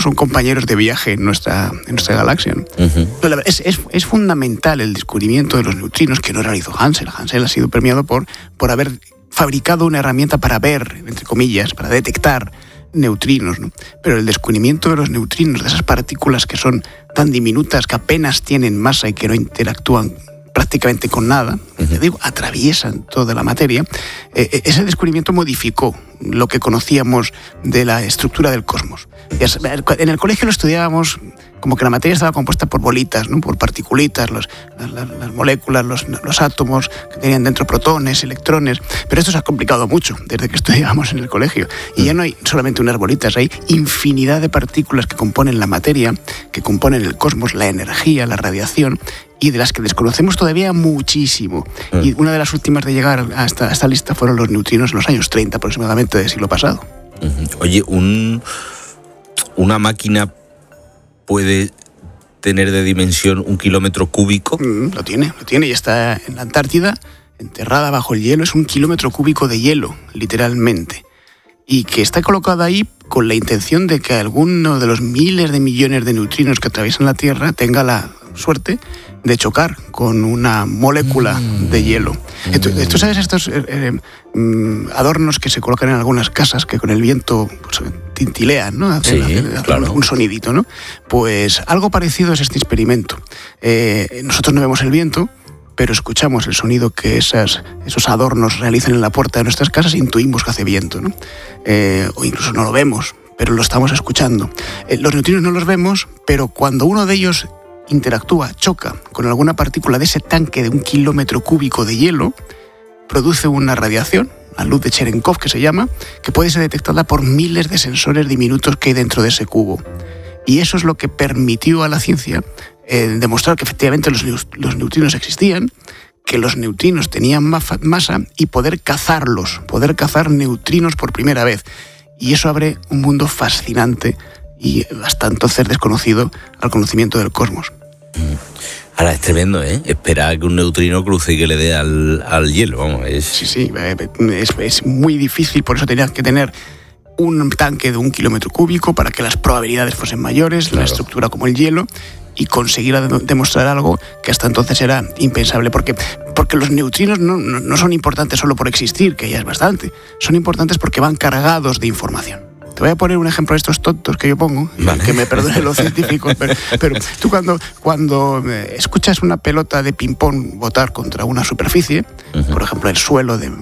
son compañeros de viaje en nuestra galaxia, ¿no? Pero es fundamental el descubrimiento de los neutrinos, que no realizó Hansel. Hansel ha sido premiado por haber fabricado una herramienta para ver, entre comillas, para detectar neutrinos, ¿no? Pero el descubrimiento de los neutrinos, de esas partículas que son tan diminutas, que apenas tienen masa y que no interactúan prácticamente con nada, atraviesan toda la materia, ese descubrimiento modificó lo que conocíamos de la estructura del cosmos. En el colegio lo estudiábamos como que la materia estaba compuesta por bolitas, ¿no? Por particulitas, las moléculas, los átomos que tenían dentro protones, electrones, pero esto se ha complicado mucho desde que estudiábamos en el colegio. Y ya no hay solamente unas bolitas, hay infinidad de partículas que componen la materia, que componen el cosmos, la energía, la radiación, y de las que desconocemos todavía muchísimo. Y una de las últimas de llegar a esta lista fueron los neutrinos en los años 30 aproximadamente del siglo pasado. Oye, ¿una máquina puede tener de dimensión 1 kilómetro cúbico? Lo tiene y está en la Antártida, enterrada bajo el hielo. Es 1 kilómetro cúbico de hielo, literalmente. Y que está colocada ahí con la intención de que alguno de los miles de millones de neutrinos que atraviesan la Tierra tenga la suerte de chocar con una molécula de hielo. ¿Tú sabes estos adornos que se colocan en algunas casas que con el viento pues, tintilean, ¿no? Hacen claro, un sonidito, ¿no? Pues algo parecido es este experimento. Nosotros no vemos el viento, pero escuchamos el sonido que esos adornos realizan en la puerta de nuestras casas e intuimos que hace viento, ¿no? O incluso no lo vemos, pero lo estamos escuchando. Los neutrinos no los vemos, pero cuando uno de ellos interactúa, choca con alguna partícula de ese tanque de 1 kilómetro cúbico de hielo, produce una radiación, la luz de Cherenkov que se llama, que puede ser detectada por miles de sensores diminutos que hay dentro de ese cubo. Y eso es lo que permitió a la ciencia demostrar que efectivamente los neutrinos existían, que los neutrinos tenían masa y poder cazar neutrinos por primera vez. Y eso abre un mundo fascinante y hasta entonces desconocido al conocimiento del cosmos. Ahora es tremendo, ¿eh? Esperar que un neutrino cruce y que le dé al hielo, vamos. Sí, es muy difícil, por eso tenías que tener un tanque de 1 kilómetro cúbico para que las probabilidades fuesen mayores, claro, la estructura como el hielo, y conseguir demostrar algo que hasta entonces era impensable, porque los neutrinos no son importantes solo por existir, que ya es bastante, son importantes porque van cargados de información. Te voy a poner un ejemplo de estos tontos que yo pongo, vale, que me perdonen los científicos, pero tú cuando escuchas una pelota de ping-pong botar contra una superficie, por ejemplo el suelo de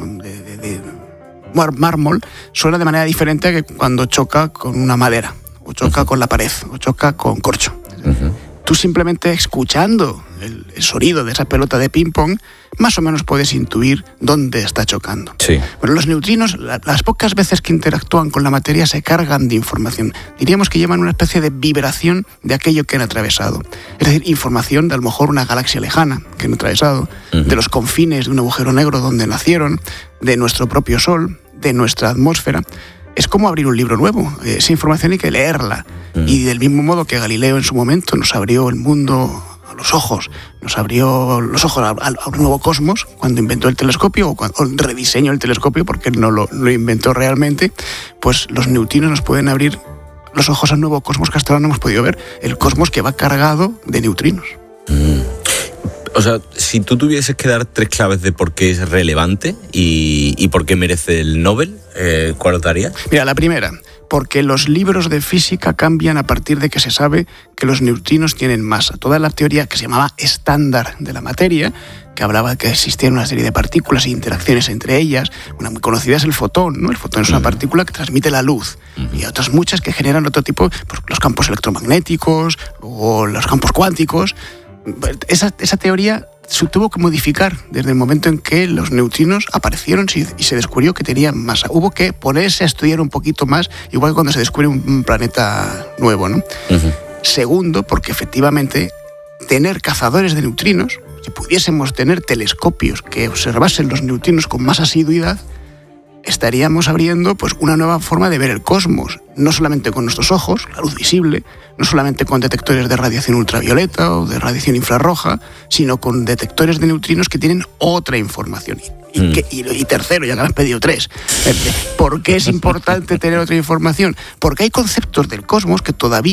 mármol, suena de manera diferente a que cuando choca con una madera, o choca con la pared, o choca con corcho. Tú simplemente escuchando el sonido de esa pelota de ping-pong, más o menos puedes intuir dónde está chocando. Sí. Bueno, los neutrinos, las pocas veces que interactúan con la materia, se cargan de información. Diríamos que llevan una especie de vibración de aquello que han atravesado. Es decir, información de a lo mejor una galaxia lejana que han atravesado, de los confines de un agujero negro donde nacieron, de nuestro propio Sol, de nuestra atmósfera. Es como abrir un libro nuevo. Esa información hay que leerla. Y del mismo modo que Galileo en su momento nos abrió el mundo a los ojos, nos abrió los ojos a un nuevo cosmos cuando inventó el telescopio o rediseñó el telescopio porque él no lo inventó realmente, pues los neutrinos nos pueden abrir los ojos a un nuevo cosmos que hasta ahora no hemos podido ver, el cosmos que va cargado de neutrinos. O sea, si tú tuvieses que dar 3 claves de por qué es relevante y por qué merece el Nobel, ¿cuál darías? Mira, la primera, porque los libros de física cambian a partir de que se sabe que los neutrinos tienen masa. Toda la teoría que se llamaba estándar de la materia, que hablaba de que existían una serie de partículas e interacciones entre ellas, una muy conocida es el fotón, ¿no? El fotón es una partícula que transmite la luz, y otras muchas que generan otro tipo, pues, los campos electromagnéticos o los campos cuánticos. Esa teoría se tuvo que modificar desde el momento en que los neutrinos aparecieron y se descubrió que tenían masa. Hubo que ponerse a estudiar un poquito más, igual que cuando se descubre un planeta nuevo, ¿no? Segundo, porque efectivamente tener cazadores de neutrinos, si pudiésemos tener telescopios que observasen los neutrinos con más asiduidad, estaríamos abriendo pues una nueva forma de ver el cosmos, no solamente con nuestros ojos, la luz visible, no solamente con detectores de radiación ultravioleta o de radiación infrarroja, sino con detectores de neutrinos que tienen otra información. Y tercero, ya que me has pedido 3, ¿por qué es importante tener otra información? Porque hay conceptos del cosmos que todavía